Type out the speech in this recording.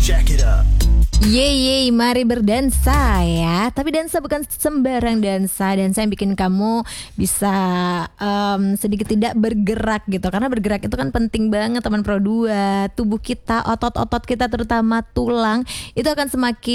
Yeay, mari berdansa ya. Tapi dansa bukan sembarang dansa. Dansa yang bikin kamu bisa sedikit tidak bergerak gitu. Karena bergerak itu kan penting banget teman Pro 2. Tubuh kita, otot-otot kita terutama tulang itu akan semakin